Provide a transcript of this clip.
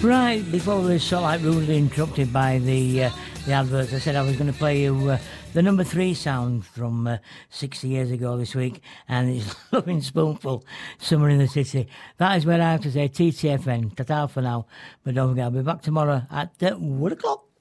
Right, before we were sort of like rudely interrupted by the adverts, I said I was going to play you the number 3 sound from 60 years ago this week, and it's Loving Spoonful, Summer in the City. That is where I have to say TTFN, ta-ta for now, but don't forget, I'll be back tomorrow at 1 o'clock.